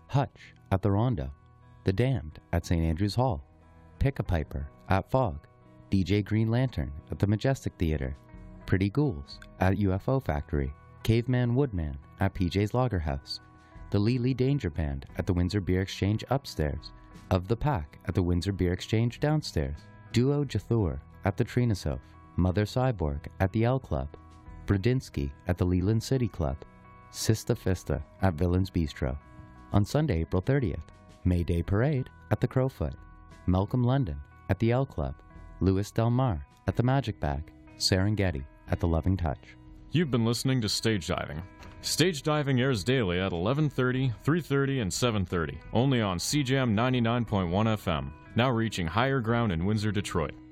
Hutch at the Rondo, The Damned at St. Andrew's Hall, Pick-a-Piper at Fog, DJ Green Lantern at the Majestic Theater, Pretty Ghouls at UFO Factory, Caveman Woodman at PJ's Lager House, the Lely Danger Band at the Windsor Beer Exchange upstairs, Of the Pack at the Windsor Beer Exchange downstairs, Duo Jathur at the Trinasof, Mother Cyborg at the L Club, Bradinsky at the Leland City Club, Sista Fista at Villains Bistro. On Sunday, April 30th, May Day Parade at the Crowfoot, Malcolm London at the L Club, Louis Del Mar at the Magic Bag, Serengeti at the Loving Touch. You've been listening to Stage Diving. Stage Diving airs daily at 11:30, 3:30, and 7:30, only on CJAM 99.1 FM, now reaching higher ground in Windsor, Detroit.